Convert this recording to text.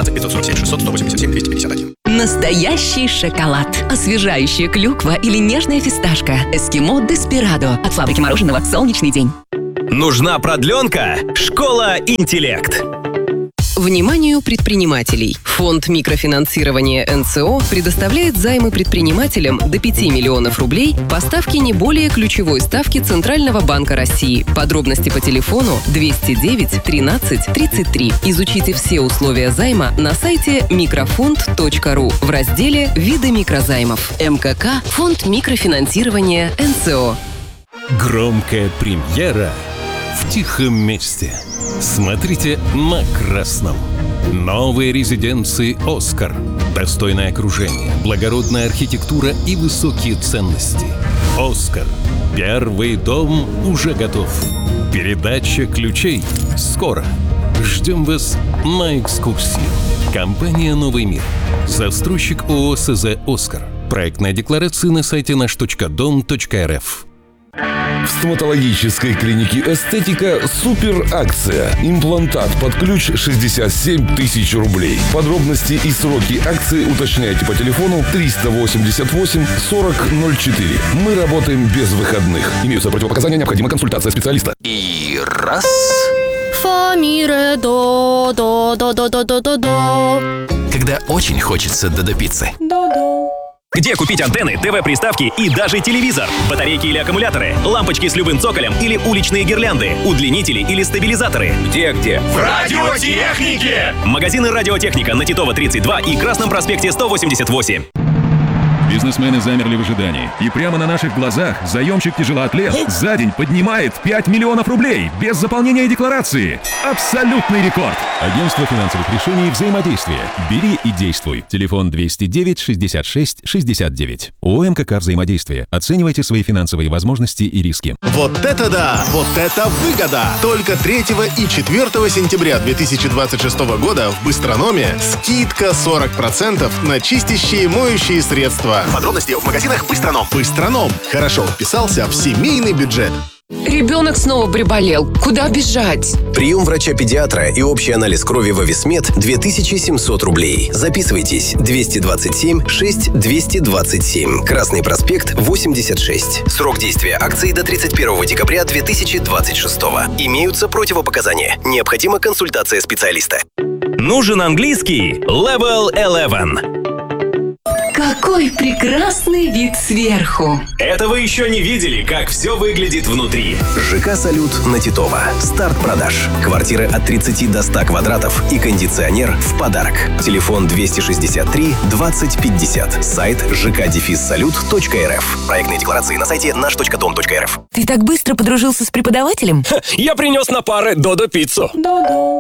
916 547 600 187 251. Настоящий шоколад. Освежающая клюква или нежная фисташка. Эскимо Деспирадо от фабрики мороженого «Солнечный день». Нужна продленка? Школа «Интеллект». Вниманию предпринимателей! Фонд микрофинансирования НЦО предоставляет займы предпринимателям до 5 миллионов рублей по ставке не более ключевой ставки Центрального банка России. Подробности по телефону 209 13 33. Изучите все условия займа на сайте microfond.ru в разделе «Виды микрозаймов». МКК «Фонд микрофинансирования НЦО». Громкая премьера в тихом месте. Смотрите на красном. Новые резиденции «Оскар». Достойное окружение, благородная архитектура и высокие ценности. «Оскар». Первый дом уже готов. Передача ключей скоро. Ждем вас на экскурсию. Компания «Новый мир». Застройщик ООО СЗ «Оскар». Проектная декларация на сайте наш.дом.рф. В стоматологической клинике «Эстетика» супер акция. Имплантат под ключ 67 тысяч рублей. Подробности и сроки акции уточняйте по телефону 388 40 04. Мы работаем без выходных. Имеются противопоказания, необходима консультация специалиста. И раз. Фа, ми, ре, до, до, до, до, до, до, до, до. Когда очень хочется додо пиццы. До-до. Где купить антенны, ТВ-приставки и даже телевизор? Батарейки или аккумуляторы? Лампочки с любым цоколем или уличные гирлянды? Удлинители или стабилизаторы? Где? В радиотехнике! Магазины «Радиотехника» на Титова 32 и Красном проспекте 188. Бизнесмены замерли в ожидании. И прямо на наших глазах заемщик-тяжелоатлет за день поднимает 5 миллионов рублей без заполнения декларации. Абсолютный рекорд. Агентство финансовых решений «Взаимодействие». Бери и действуй. Телефон 209 66 69. ООО МКК «Взаимодействие». Оценивайте свои финансовые возможности и риски. Вот это да! Вот это выгода! Только 3 и 4 сентября 2026 года в Быстрономе скидка 40% на чистящие и моющие средства. Подробности в магазинах Быстроном. Быстроном. Хорошо вписался в семейный бюджет. Ребенок снова приболел. Куда бежать? Прием врача-педиатра и общий анализ крови в Висмед 2700 рублей. Записывайтесь. 227 6 227. Красный проспект 86. Срок действия акции до 31 декабря 2026. Имеются противопоказания. Необходима консультация специалиста. Нужен английский? Level 11. Какой прекрасный вид сверху! Это вы еще не видели, как все выглядит внутри. ЖК «Салют» на Титова. Старт продаж. Квартиры от 30 до 100 квадратов и кондиционер в подарок. Телефон 263 20 50. Сайт жк-салют.рф. Проектные декларации на сайте наш.дом.рф. Ты так быстро подружился с преподавателем? Я принес на пары додо пиццу. До-до.